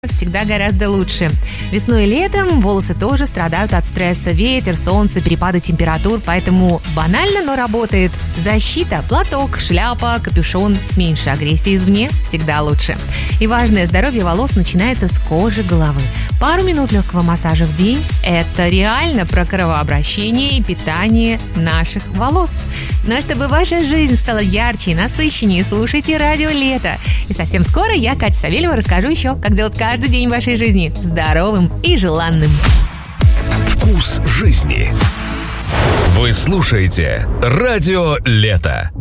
всегда гораздо лучше. Весной и летом волосы тоже страдают от стресса. Ветер, солнце, перепады температур, поэтому банально, но работает. Защита, платок, шляпа, капюшон. Меньше агрессии извне всегда лучше. И важное здоровье волос начинается с кожи головы. Пару минут легкого массажа в день – это реально про кровообращение и питание наших волос. Ну а чтобы ваша жизнь стала ярче и насыщеннее, слушайте радио «Лето». И совсем скоро я, Катя Савельева, расскажу еще, как делать каждый день вашей жизни здоровым и желанным. Вкус жизни. Вы слушаете радио «Лето».